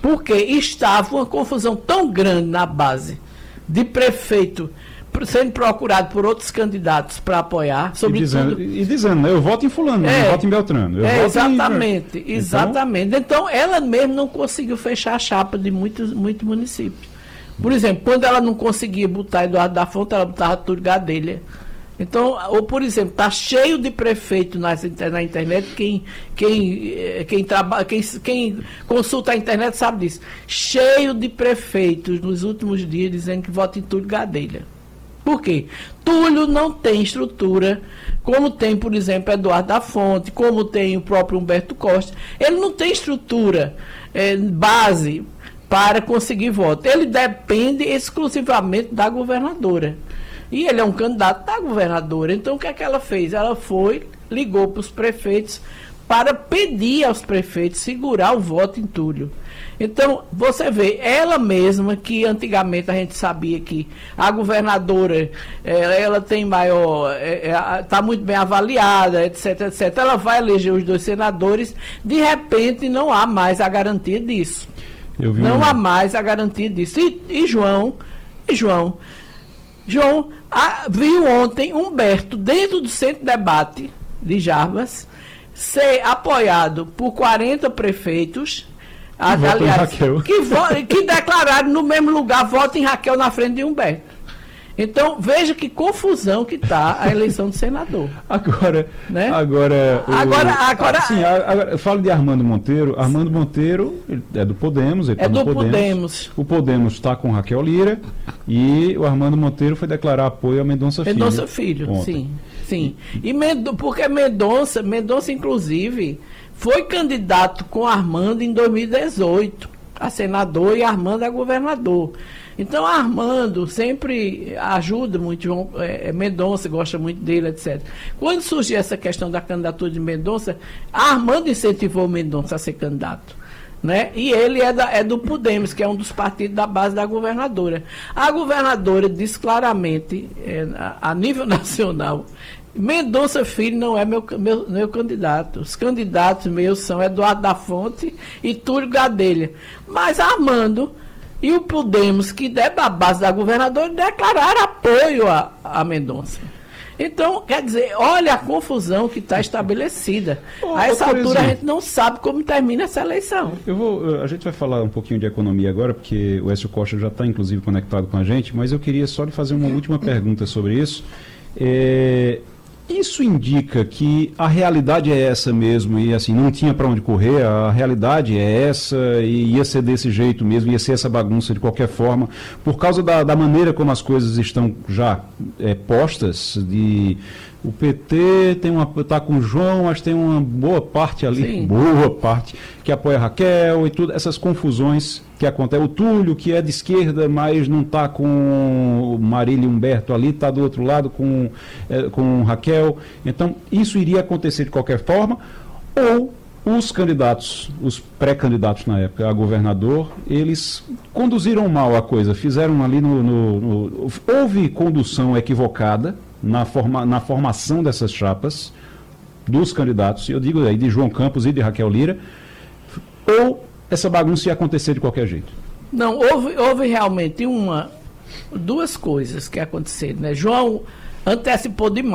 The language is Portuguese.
porque estava uma confusão tão grande na base de prefeito sendo procurado por outros candidatos para apoiar, sobretudo... E dizendo, né, eu voto em fulano, eu voto em Beltrano. Exatamente. Então, ela mesmo não conseguiu fechar a chapa de muitos municípios. Por exemplo, quando ela não conseguia botar Eduardo da Fonte, ela botava Túlio Gadelha. Então, ou por exemplo, está cheio de prefeitos na internet, quem consulta a internet sabe disso, cheio de prefeitos nos últimos dias dizendo que vota em Túlio Gadelha. Por quê? Túlio não tem estrutura, como tem, por exemplo, Eduardo da Fonte, como tem o próprio Humberto Costa. Ele não tem estrutura, base para conseguir voto. Ele depende exclusivamente da governadora. E ele é um candidato da governadora. Então, o que é que ela fez? Ela ligou para os prefeitos para pedir aos prefeitos segurar o voto em Túlio. Então, você vê, ela mesma, que antigamente a gente sabia que a governadora, ela tem maior, está muito bem avaliada, etc, etc. Ela vai eleger os 2 senadores, de repente não há mais a garantia disso. Há mais a garantia disso. E João viu ontem Humberto, dentro do centro de debate de Jarbas, ser apoiado por 40 prefeitos, aliás, que declararam no mesmo lugar, voto em Raquel na frente de Humberto. Então, veja que confusão que está a eleição do senador. Agora, eu falo de Armando Monteiro. Armando Monteiro é do Podemos. Podemos. O Podemos está com Raquel Lira e o Armando Monteiro foi declarar apoio a Mendonça Filho. Mendonça Filho, sim. E porque Mendonça, inclusive, foi candidato com Armando em 2018, a senador, e Armando a governador. Então, Armando sempre ajuda muito, Mendonça gosta muito dele, etc. Quando surgiu essa questão da candidatura de Mendonça, Armando incentivou Mendonça a ser candidato. Né? E ele é do Podemos, que é um dos partidos da base da governadora. A governadora diz claramente, a nível nacional, Mendonça Filho não é meu candidato. Os candidatos meus são Eduardo da Fonte e Túlio Gadelha. Mas Armando e o Podemos, que é da base da governadora, declararam apoio a Mendonça. Então, quer dizer, olha a confusão que está estabelecida. A essa altura, a gente não sabe como termina essa eleição. A gente vai falar um pouquinho de economia agora, porque o Écio Costa já está, inclusive, conectado com a gente, mas eu queria só lhe fazer uma última pergunta sobre isso. Isso indica que a realidade é essa mesmo e assim, não tinha para onde correr, a realidade é essa e ia ser desse jeito mesmo, ia ser essa bagunça de qualquer forma, por causa da maneira como as coisas estão já postas, o PT está com o João, mas tem uma boa parte ali, boa parte, que apoia a Raquel e tudo, essas confusões que acontecem. O Túlio, que é de esquerda, mas não está com o Marília e Humberto ali, está do outro lado com Raquel. Então, isso iria acontecer de qualquer forma, ou os candidatos, os pré-candidatos na época, a governador, eles conduziram mal a coisa, fizeram ali houve condução equivocada na formação dessas chapas dos candidatos, eu digo aí de João Campos e de Raquel Lira, ou essa bagunça ia acontecer de qualquer jeito? Não, houve realmente duas coisas que aconteceram, né? João antecipou demais